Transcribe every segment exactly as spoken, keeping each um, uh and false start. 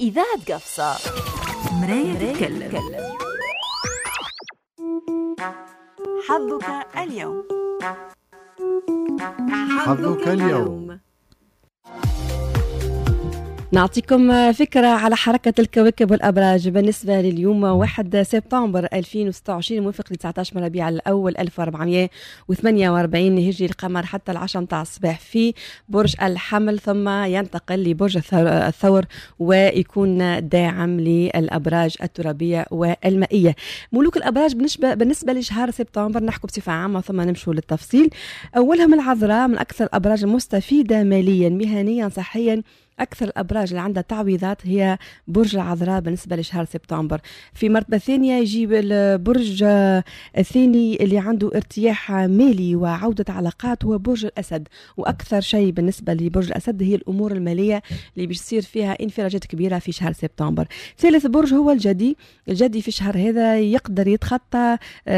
إذاعة قفصة مراية تتكلم. حظك اليوم. حظك اليوم. نعطيكم فكرة على حركة الكواكب والأبراج بالنسبة لليوم واحد سبتمبر ألفين وستة وعشرين موافق ل تسعة عشر من ربيع الأول ألف وأربعمائة وثمانية وأربعين هجري القمر حتى العشرة متاع الصباح في برج الحمل، ثم ينتقل لبرج الثور ويكون داعم للأبراج الترابية والمائية. ملوك الأبراج بالنسبة بالنسبة لشهر سبتمبر نحكي بصفة عامة ثم نمشوا للتفصيل. أولهم العذراء، من أكثر الأبراج المستفيدة ماليا مهنيا صحيا. أكثر الأبراج اللي عندها تعويضات هي برج العذراء بالنسبة لشهر سبتمبر. في مرتبة ثانية يجيب البرج الثاني اللي عنده ارتياح مالي وعودة علاقات هو برج الأسد، وأكثر شيء بالنسبة لبرج الأسد هي الأمور المالية اللي بيصير فيها انفراجات كبيرة في شهر سبتمبر. ثالث برج هو الجدي. الجدي في الشهر هذا يقدر يتخطى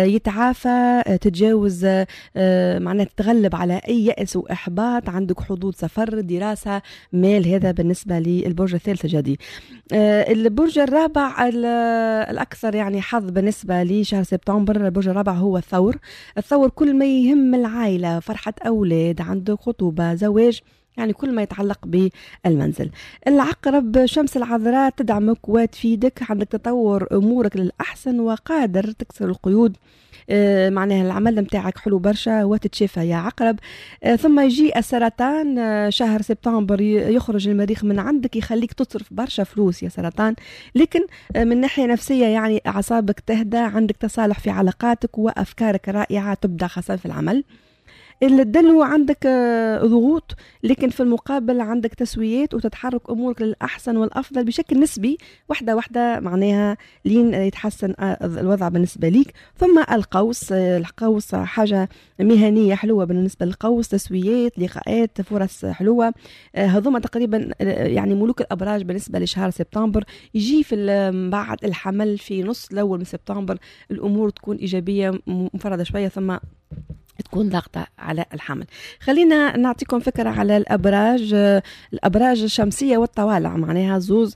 يتعافى تتجاوز معناه تتغلب على أي يأس وإحباط، عندك حظوظ سفر دراسة مال، هذا بالنسبة للبرج الثالث الجدي. آه البرج الرابع الأكثر يعني حظ بالنسبة لشهر سبتمبر، البرج الرابع هو الثور. الثور كل ما يهم العائلة، فرحة أولاد، عنده خطوبة، زواج، يعني كل ما يتعلق بالمنزل. العقرب، شمس العذراء تدعمك وتفيدك، عندك تطور أمورك للأحسن وقادر تكسر القيود. آه معناها العمل متاعك حلو برشا وتتشافى يا عقرب. آه ثم يجي السرطان. آه شهر سبتمبر يخرج المريخ من عندك يخليك تصرف برشا فلوس يا سرطان، لكن آه من ناحية نفسية يعني أعصابك تهدى، عندك تصالح في علاقاتك وأفكارك رائعة تبدأ خاصة في العمل. الدلو عندك ضغوط، لكن في المقابل عندك تسويات وتتحرك أمورك للأحسن والأفضل بشكل نسبي، واحدة واحدة معناها لين يتحسن الوضع بالنسبة ليك. ثم القوس. القوس حاجة مهنية حلوة بالنسبة للقوس، تسويات، لقاءات، فرص حلوة. هذوما تقريبا يعني ملوك الأبراج بالنسبة لشهر سبتمبر. يجي في بعد الحمل في نص الأول من سبتمبر الأمور تكون إيجابية مفردة شوية، ثم تكون ضغطة على الحمل. خلينا نعطيكم فكرة على الأبراج. الأبراج الشمسية والطوالع معناها زوز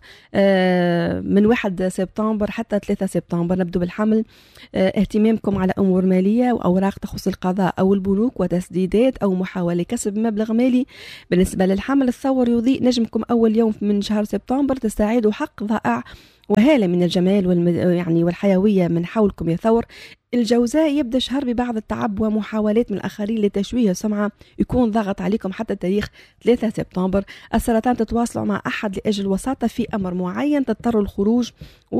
من واحد سبتمبر حتى ثلاثة سبتمبر. نبدو بالحمل. اهتمامكم على أمور مالية وأوراق تخص القضاء أو البنوك وتسديدات أو محاولة كسب مبلغ مالي. بالنسبة للحمل، الثور يضيء نجمكم أول يوم من شهر سبتمبر، تستعيدوا حق ضائع وهالة من الجمال والمد... يعني والحيوية من حولكم يا ثور. الجوزاء، يبدأ الشهر ببعض التعب ومحاولات من الآخرين لتشويه السمعة، يكون ضغط عليكم حتى تاريخ ثلاثة سبتمبر. السرطان، تتواصلوا مع أحد لأجل وساطة في أمر معين، تضطروا الخروج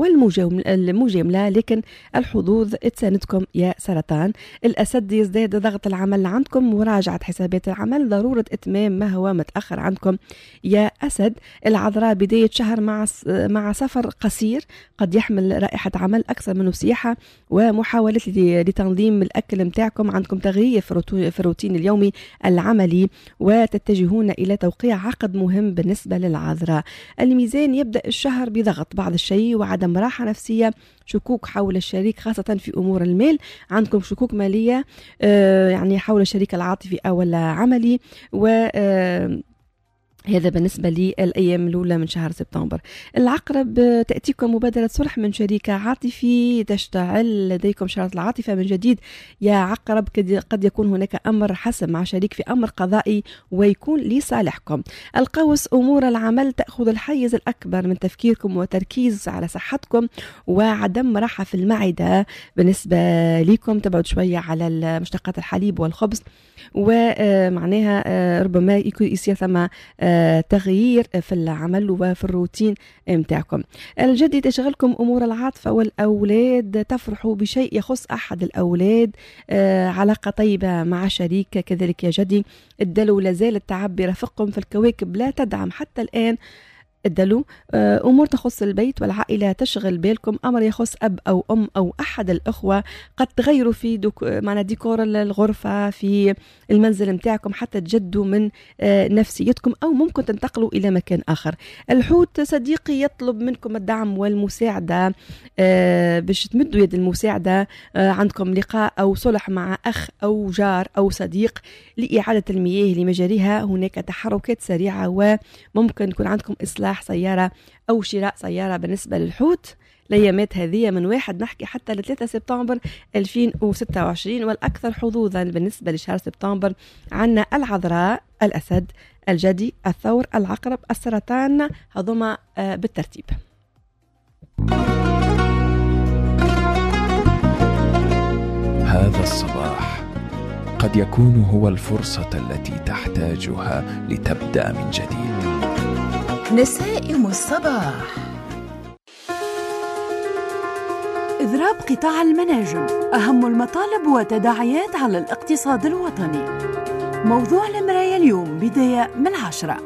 والمجاملة، لكن الحظوظ تساندكم يا سرطان. الأسد، يزداد ضغط العمل عندكم، مراجعة حسابات العمل، ضرورة إتمام ما هو متأخر عندكم يا أسد. العذراء، بداية شهر مع مع سفر قصير قد يحمل رائحة عمل أكثر منه سياحة ومحاولة لتنظيم الأكل متاعكم، عندكم تغيير في الروتين اليومي العملي وتتجهون إلى توقيع عقد مهم بالنسبة للعذراء. الميزان، يبدأ الشهر بضغط بعض الشيء وعدم راحة نفسية، شكوك حول الشريك خاصة في أمور المال، عندكم شكوك مالية آه يعني حول الشريك العاطفي أو العملي، و آه هذا بالنسبة للأيام الأولى من شهر سبتمبر. العقرب، تأتيكم مبادرة صلح من شريك عاطفي، تشتعل لديكم شرارة العاطفة من جديد يا عقرب، قد يكون هناك أمر حسم مع شريك في أمر قضائي ويكون لصالحكم. القوس، أمور العمل تأخذ الحيز الأكبر من تفكيركم وتركيز على صحتكم وعدم راحة في المعدة بالنسبة لكم، تبعد شوية على مشتقات الحليب والخبز، ومعناها ربما يصير ثم تغيير في العمل وفي الروتين متاعكم. الجدي، تشغلكم أمور العاطفة والأولاد، تفرحوا بشيء يخص أحد الأولاد، علاقة طيبة مع شريك كذلك يا جدي. الدلو، لازال التعب برفقكم في الكواكب لا تدعم حتى الآن. الدلو، أمور تخص البيت والعائلة تشغل بالكم، أمر يخص أب أو أم أو أحد الأخوة، قد تغيروا في دوك معنا ديكور الغرفة في المنزل متاعكم حتى تجدوا من نفسيتكم، أو ممكن تنتقلوا إلى مكان آخر. الحوت، صديقي يطلب منكم الدعم والمساعدة باش تمدوا يد المساعدة، عندكم لقاء أو صلح مع أخ أو جار أو صديق لإعادة المياه لمجاريها، هناك تحركات سريعة وممكن يكون عندكم إصلاح إصلاح سيارة أو شراء سيارة بالنسبة للحوت الأيامات هذه من واحد نحكي حتى ل ثلاثة سبتمبر ألفين وستة وعشرين. والأكثر حظوظا بالنسبة لشهر سبتمبر عنا العذراء، الأسد، الجدي، الثور، العقرب، السرطان، هذوما بالترتيب. هذا الصباح قد يكون هو الفرصة التي تحتاجها لتبدأ من جديد. نسائم الصباح. إضراب قطاع المناجم، أهم المطالب وتداعيات على الاقتصاد الوطني. موضوع المراية اليوم بداية من عشرة.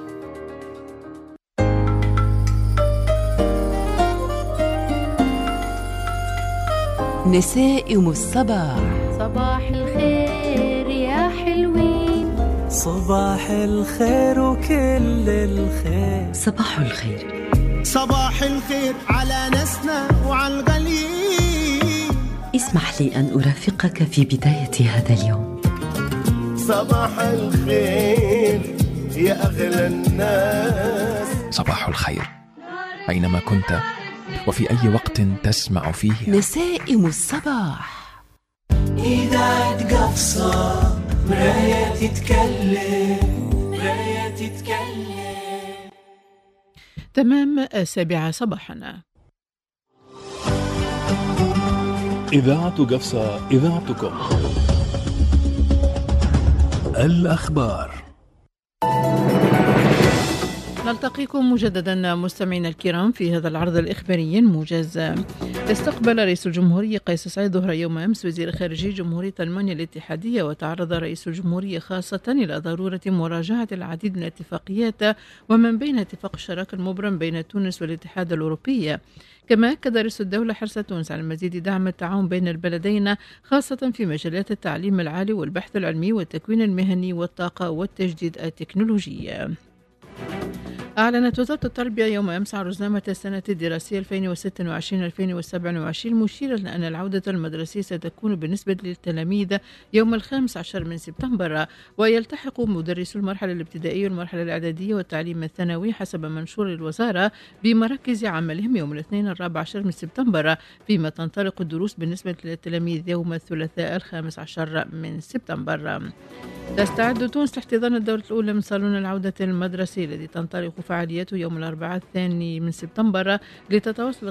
نسائم الصباح. صباح الخير يا حلوين، صباح الخير وكل الخير. صباح الخير، صباح الخير على ناسنا وعلى الغاليين. اسمح لي أن أرافقك في بداية هذا اليوم. صباح الخير يا أغلى الناس. صباح الخير أينما كنت وفي أي وقت تسمع فيه. نسائم الصباح. إذا تقفصة مراية تتكلم، مراية تتكلم. تمام السابعة صباحا. إذاعة قفصة، إذاعتكم. الأخبار. نلتقيكم مجددا مستمعينا الكرام في هذا العرض الإخباري الموجز. استقبل رئيس الجمهورية قيس سعيد ظهر يوم أمس وزير خارجية جمهورية ألمانيا الاتحادية، وتعرض رئيس الجمهورية خاصة إلى ضرورة مراجعة العديد من الاتفاقيات ومن بين اتفاق الشراكة المبرم بين تونس والاتحاد الأوروبي. كما أكد رئيس الدولة حرص تونس على مزيد دعم التعاون بين البلدين خاصة في مجالات التعليم العالي والبحث العلمي والتكوين المهني والطاقة والتجديد التكنولوجي. أعلنت وزارة التربية يوم أمس عن رزنامة السنة الدراسية ألفين وستة وعشرين ألفين وسبعة وعشرين، مشيرا أن العودة المدرسية ستكون بالنسبة للتلاميذ يوم الخامس عشر من سبتمبر، ويلتحق مدرسو المرحلة الابتدائية والمرحلة الإعدادية والتعليم الثانوي حسب منشور الوزارة بمراكز عملهم يوم الاثنين الرابع عشر من سبتمبر، فيما تنطلق الدروس بالنسبة للتلاميذ يوم الثلاثاء الخامس عشر من سبتمبر. تستعد تونس لاحتضان الدورة الأولى من صالون العودة المدرسي الذي تنطلق فعاليته يوم الأربعاء الثاني من سبتمبر لتتواصل